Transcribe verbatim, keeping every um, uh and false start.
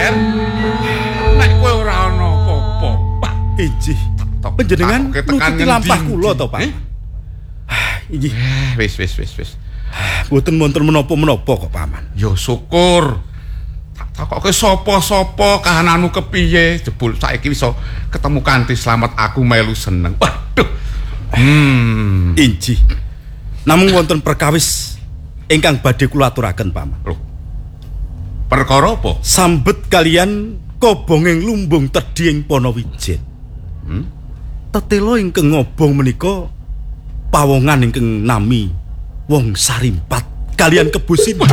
Ger. Nek kowe ora ana apa-apa. Injih. Panjenengan nututi lampah kula to, Pak? Injih. Wis wis wis wis. Mboten wonten menapa-menapa kok, Paman. Ya syukur. Tak takoke sapa-sapa kahananmu kepiye? Jebul saiki bisa ketemu kanthi slamet aku melu seneng. Waduh. Hmm. Injih. Namung wonten perkawis ingkang badhe kula aturaken, Paman. Loh. Perkara apa? Sambet kalian kobonging lumbung tedhi ing Panawijen. Hmm? Tetela ingkang ngobong menika pawongan ingkang nami Wong Sarimpat kalian Kebusin.